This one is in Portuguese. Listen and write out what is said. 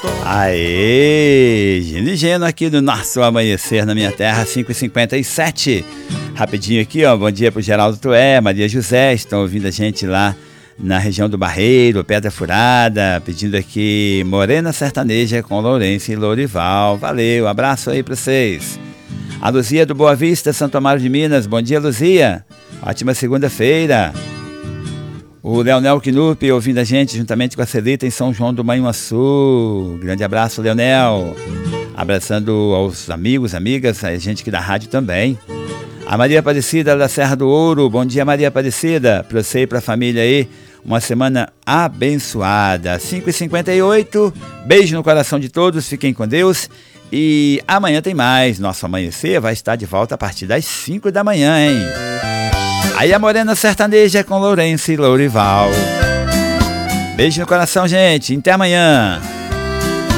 Aê, Gino aqui do nosso Amanhecer na Minha Terra, 5h57. Rapidinho aqui, ó, bom dia pro Geraldo Tué, Maria José, estão ouvindo a gente lá na região do Barreiro, Pedra Furada, pedindo aqui Morena Sertaneja com Lourenço e Lourival. Valeu, abraço aí pra vocês. A Luzia do Boa Vista, Santo Amaro de Minas, bom dia, Luzia. Ótima segunda-feira. O Leonel Knupp ouvindo a gente juntamente com a Celita em São João do Manhuaçu. Grande abraço, Leonel. Abraçando aos amigos, amigas, a gente aqui da rádio também. A Maria Aparecida da Serra do Ouro. Bom dia, Maria Aparecida. Para você e para a família aí, uma semana abençoada. 5h58. Beijo no coração de todos. Fiquem com Deus. E amanhã tem mais. Nosso Amanhecer vai estar de volta a partir das 5 da manhã, hein? Aí a Morena Sertaneja com Lourenço e Lourival. Beijo no coração, gente. Até amanhã.